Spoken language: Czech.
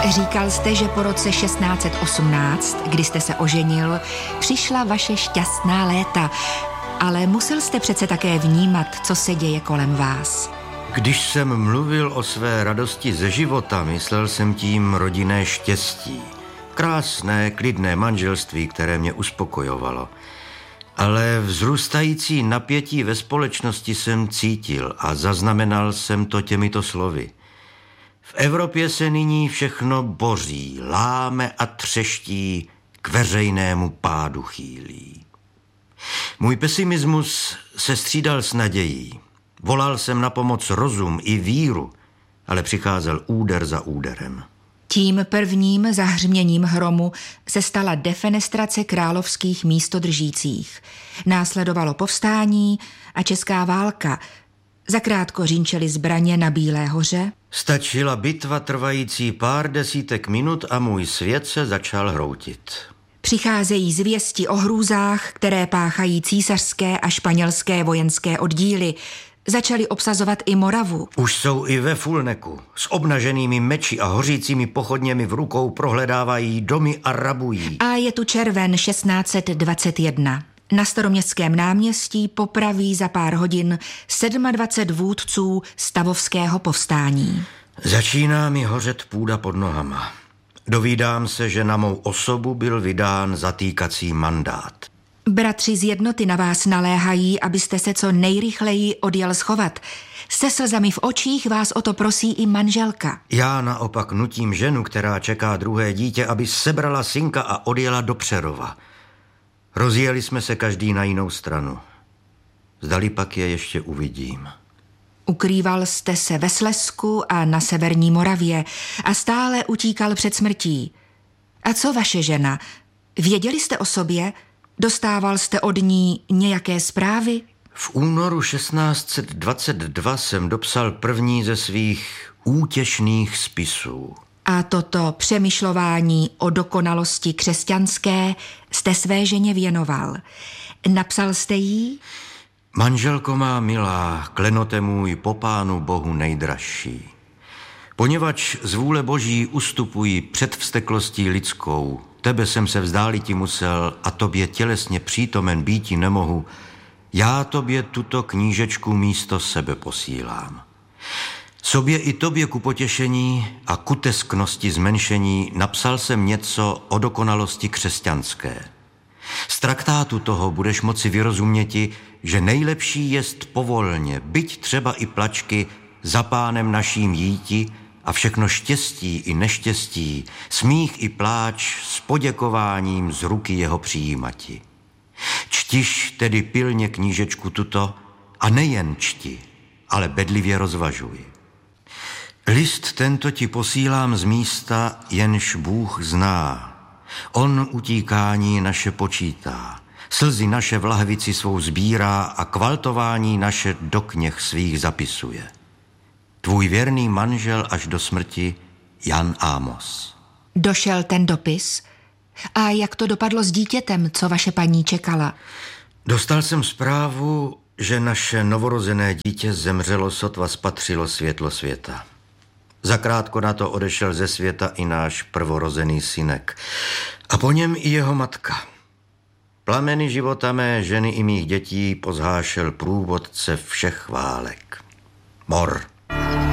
Říkal jste, že po roce 1618, kdy jste se oženil, přišla vaše šťastná léta, ale musel jste přece také vnímat, co se děje kolem vás. Když jsem mluvil o své radosti ze života, myslel jsem tím rodinné štěstí. Krásné, klidné manželství, které mě uspokojovalo. Ale vzrůstající napětí ve společnosti jsem cítil a zaznamenal jsem to těmito slovy. V Evropě se nyní všechno boří, láme a třeští, k veřejnému pádu chýlí. Můj pesimismus se střídal s nadějí. Volal jsem na pomoc rozum i víru, ale přicházel úder za úderem. Tím prvním zahřměním hromu se stala defenestrace královských místodržících. Následovalo povstání a česká válka. Zakrátko řinčely zbraně na Bílé hoře. Stačila bitva trvající pár desítek minut a můj svět se začal hroutit. Přicházejí zvěsti o hrůzách, které páchají císařské a španělské vojenské oddíly. Začali obsazovat i Moravu. Už jsou i ve Fulneku. S obnaženými meči a hořícími pochodněmi v rukou prohledávají domy a rabují. A je tu červen 1621. Na Staroměstském náměstí popraví za pár hodin 27 vůdců stavovského povstání. Začíná mi hořet půda pod nohama. Dovídám se, že na mou osobu byl vydán zatýkací mandát. Bratři z jednoty na vás naléhají, abyste se co nejrychleji odjel schovat. Se slzami v očích vás o to prosí i manželka. Já naopak nutím ženu, která čeká druhé dítě, aby sebrala synka a odjela do Přerova. Rozjeli jsme se každý na jinou stranu. Zdali pak je ještě uvidím. Ukrýval jste se ve Slezsku a na severní Moravě a stále utíkal před smrtí. A co vaše žena? Věděli jste o sobě? Dostával jste od ní nějaké zprávy? V únoru 1622 jsem dopsal první ze svých útěšných spisů. A toto přemýšlování o dokonalosti křesťanské jste své ženě věnoval. Napsal jste jí? Manželko má milá, klenote můj po Pánu Bohu nejdražší. Poněvadž z vůle Boží ustupuji před vzteklostí lidskou, tebe jsem se vzdáliti musel a tobě tělesně přítomen býti nemohu, já tobě tuto knížečku místo sebe posílám. Sobě i tobě ku potěšení a ku tesknosti zmenšení napsal jsem něco o dokonalosti křesťanské. Z traktátu toho budeš moci vyrozuměti, že nejlepší jest povolně, byť třeba i plačky, za Pánem naším jíti a všechno štěstí i neštěstí, smích i pláč s poděkováním z ruky jeho přijímati. Čtiš tedy pilně knížečku tuto a nejen čti, ale bedlivě rozvažuj. List tento ti posílám z místa, jenž Bůh zná. On utíkání naše počítá, slzy naše v lahvici svou sbírá a kvaltování naše do kněh svých zapisuje. Tvůj věrný manžel až do smrti, Jan Amos. Došel ten dopis? A jak to dopadlo s dítětem, co vaše paní čekala? Dostal jsem zprávu, že naše novorozené dítě zemřelo, sotva spatřilo světlo světa. Zakrátko na to odešel ze světa i náš prvorozený synek. A po něm i jeho matka. Plameny života mé ženy i mých dětí pozhášel průvodce všech válek. Mor.